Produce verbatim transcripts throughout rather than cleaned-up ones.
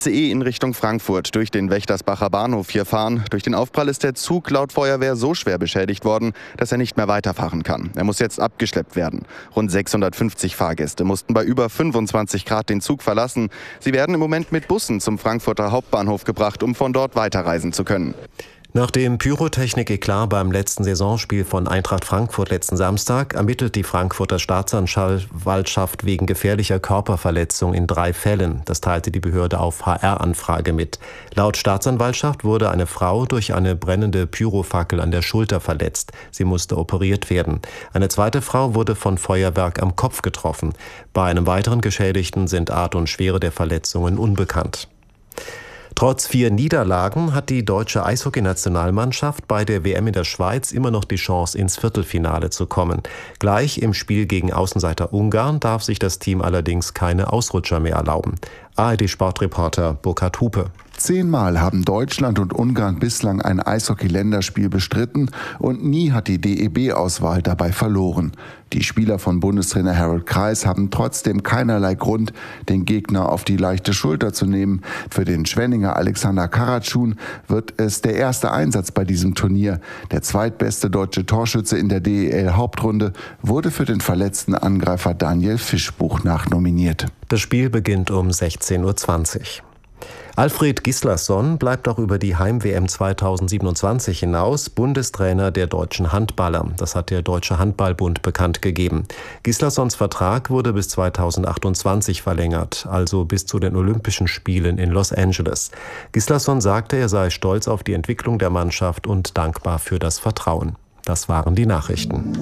I C E in Richtung Frankfurt durch den Wächtersbacher Bahnhof hier fahren. Durch den Aufprall ist der Zug laut Feuerwehr so schwer beschädigt worden, dass er nicht mehr weiterfahren kann. Er muss jetzt abgeschleppt werden. Rund sechshundertfünfzig Fahrgäste mussten bei über fünfundzwanzig Grad den Zug verlassen. Sie werden im Moment mit Bussen zum Frankfurter Hauptbahnhof gebracht, um von dort weiterreisen zu können. Nach dem Pyrotechnik-Eklat beim letzten Saisonspiel von Eintracht Frankfurt letzten Samstag ermittelt die Frankfurter Staatsanwaltschaft wegen gefährlicher Körperverletzung in drei Fällen. Das teilte die Behörde auf H R-Anfrage mit. Laut Staatsanwaltschaft wurde eine Frau durch eine brennende Pyrofackel an der Schulter verletzt. Sie musste operiert werden. Eine zweite Frau wurde von Feuerwerk am Kopf getroffen. Bei einem weiteren Geschädigten sind Art und Schwere der Verletzungen unbekannt. Trotz vier Niederlagen hat die deutsche Eishockeynationalmannschaft bei der W M in der Schweiz immer noch die Chance, ins Viertelfinale zu kommen. Gleich im Spiel gegen Außenseiter Ungarn darf sich das Team allerdings keine Ausrutscher mehr erlauben. A R D-Sportreporter Burkhard Hupe. Zehnmal haben Deutschland und Ungarn bislang ein Eishockey-Länderspiel bestritten und nie hat die D E B-Auswahl dabei verloren. Die Spieler von Bundestrainer Harold Kreis haben trotzdem keinerlei Grund, den Gegner auf die leichte Schulter zu nehmen. Für den Schwenninger Alexander Karatschun wird es der erste Einsatz bei diesem Turnier. Der zweitbeste deutsche Torschütze in der D E L-Hauptrunde wurde für den verletzten Angreifer Daniel Fischbuch nachnominiert. Das Spiel beginnt um sechzehn Uhr zwanzig. Alfred Gislason bleibt auch über die Heim-W M zweitausendsiebenundzwanzig hinaus Bundestrainer der deutschen Handballer. Das hat der Deutsche Handballbund bekannt gegeben. Gislasons Vertrag wurde bis zweitausendachtundzwanzig verlängert, also bis zu den Olympischen Spielen in Los Angeles. Gislason sagte, er sei stolz auf die Entwicklung der Mannschaft und dankbar für das Vertrauen. Das waren die Nachrichten.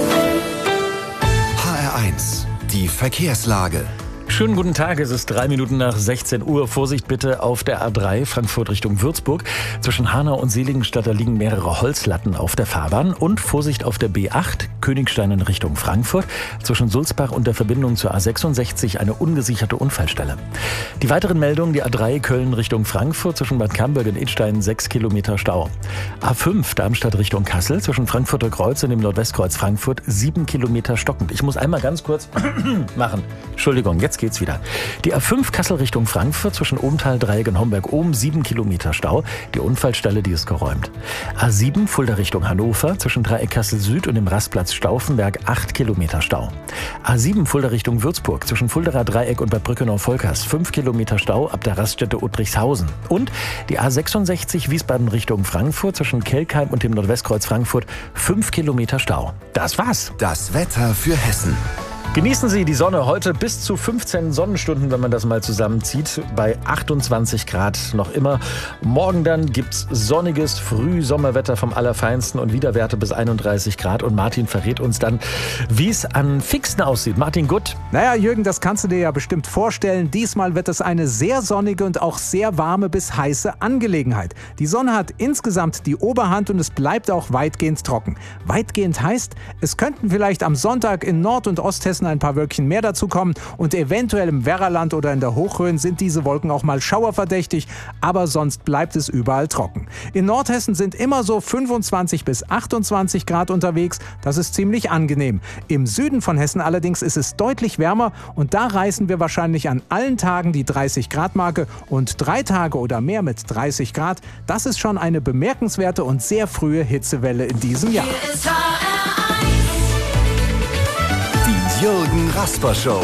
H R eins, die Verkehrslage. Schönen guten Tag, es ist drei Minuten nach sechzehn Uhr. Vorsicht bitte auf der A drei Frankfurt Richtung Würzburg. Zwischen Hanau und Seligenstadt, da liegen mehrere Holzlatten auf der Fahrbahn. Und Vorsicht auf der B acht Königstein in Richtung Frankfurt. Zwischen Sulzbach und der Verbindung zur A sechsundsechzig eine ungesicherte Unfallstelle. Die weiteren Meldungen, die A drei Köln Richtung Frankfurt. Zwischen Bad Camberg und Idstein sechs Kilometer Stau. A fünf Darmstadt Richtung Kassel. Zwischen Frankfurter Kreuz und dem Nordwestkreuz Frankfurt sieben Kilometer stockend. Ich muss einmal ganz kurz machen. Entschuldigung, jetzt geht's wieder. Die A fünf Kassel Richtung Frankfurt zwischen Obenthal, Dreieck und Homberg-Ohm sieben Kilometer Stau. Die Unfallstelle, die ist geräumt. A sieben Fulda Richtung Hannover zwischen Dreieck Kassel Süd und dem Rastplatz Stauffenberg acht Kilometer Stau. A sieben Fulda Richtung Würzburg zwischen Fulderer Dreieck und Bad Brückenau-Volkers fünf Kilometer Stau ab der Raststätte Uttrichshausen. Und die A sechsundsechzig Wiesbaden Richtung Frankfurt zwischen Kelkheim und dem Nordwestkreuz Frankfurt fünf Kilometer Stau. Das war's. Das Wetter für Hessen. Genießen Sie die Sonne heute bis zu fünfzehn Sonnenstunden, wenn man das mal zusammenzieht, bei achtundzwanzig Grad noch immer. Morgen dann gibt's sonniges Frühsommerwetter vom Allerfeinsten und Widerwerte bis einunddreißig Grad. Und Martin verrät uns dann, wie es an Pfingsten aussieht. Martin, gut. Naja, Jürgen, das kannst du dir ja bestimmt vorstellen. Diesmal wird es eine sehr sonnige und auch sehr warme bis heiße Angelegenheit. Die Sonne hat insgesamt die Oberhand und es bleibt auch weitgehend trocken. Weitgehend heißt, es könnten vielleicht am Sonntag in Nord- und Osthessen ein paar Wölkchen mehr dazukommen und eventuell im Werraland oder in der Hochrhön sind diese Wolken auch mal schauerverdächtig, aber sonst bleibt es überall trocken. In Nordhessen sind immer so fünfundzwanzig bis achtundzwanzig Grad unterwegs, das ist ziemlich angenehm. Im Süden von Hessen allerdings ist es deutlich wärmer und da reißen wir wahrscheinlich an allen Tagen die dreißig Grad Marke und drei Tage oder mehr mit dreißig Grad, das ist schon eine bemerkenswerte und sehr frühe Hitzewelle in diesem Jahr. Jürgen Rasper Show.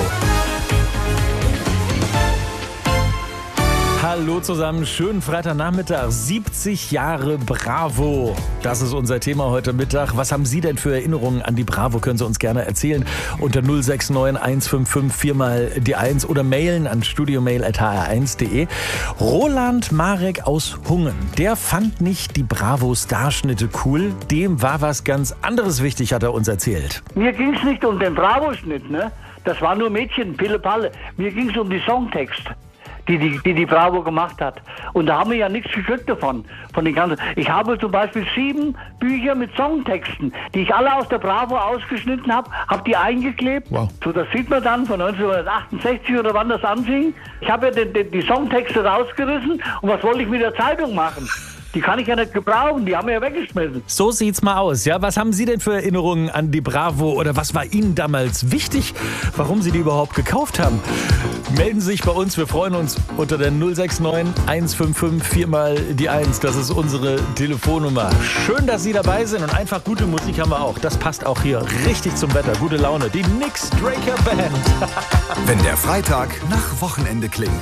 Hallo zusammen, schönen Freitagnachmittag, siebzig Jahre Bravo. Das ist unser Thema heute Mittag. Was haben Sie denn für Erinnerungen an die Bravo? Können Sie uns gerne erzählen unter null sechs neun eins fünf fünf vier mal die eins oder mailen an studiomail at h r eins punkt de. Roland Marek aus Hungen, der fand nicht die Bravo-Starschnitte cool. Dem war was ganz anderes wichtig, hat er uns erzählt. Mir ging es nicht um den Bravo-Schnitt, ne? Das war nur Mädchen, Pille-Palle. Mir ging es um die Songtext. Die die, die die Bravo gemacht hat. Und da haben wir ja nichts gekriegt davon. Von den ganzen. Ich habe zum Beispiel sieben Bücher mit Songtexten, die ich alle aus der Bravo ausgeschnitten habe, habe die eingeklebt. Wow. So, das sieht man dann von neunzehnhundertachtundsechzig oder wann das anfing. Ich habe ja die, die, die Songtexte rausgerissen und was wollte ich mit der Zeitung machen? Die kann ich ja nicht gebrauchen, die haben wir ja weggeschmissen. So sieht's mal aus. Ja, was haben Sie denn für Erinnerungen an die Bravo oder was war Ihnen damals wichtig, warum Sie die überhaupt gekauft haben? Melden Sie sich bei uns, wir freuen uns unter der null sechs neun eins fünf fünf vier mal die eins. Das ist unsere Telefonnummer. Schön, dass Sie dabei sind und einfach gute Musik haben wir auch. Das passt auch hier richtig zum Wetter. Gute Laune. Die Nick Straker Band. Wenn der Freitag nach Wochenende klingt.